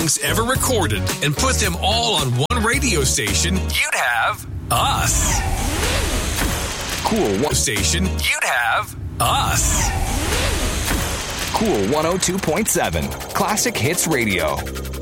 songs ever recorded and put them all on one radio station, you'd have us. Cool One Station, you'd have us. Cool 102.7 Classic Hits Radio.